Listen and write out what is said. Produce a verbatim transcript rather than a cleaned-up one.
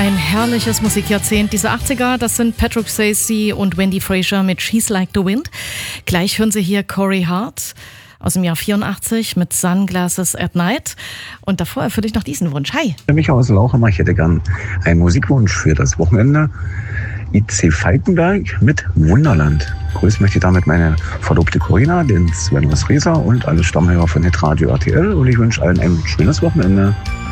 Ein herrliches Musikjahrzehnt dieser achtziger. Das sind Patrick Swayze und Wendy Frazier mit She's Like the Wind. Gleich hören Sie hier Corey Hart aus dem Jahr vierundachtzig mit Sunglasses at Night. Und davor erfülle ich noch diesen Wunsch. Hi. Für mich aus Lauchhammer, ich hätte gern einen Musikwunsch für das Wochenende. I C Falkenberg mit Wunderland. Grüß möchte ich damit meine Verlobte Corinna, den Sven Rieser und alle Stammhörer von Hitradio R T L. Und ich wünsche allen ein schönes Wochenende.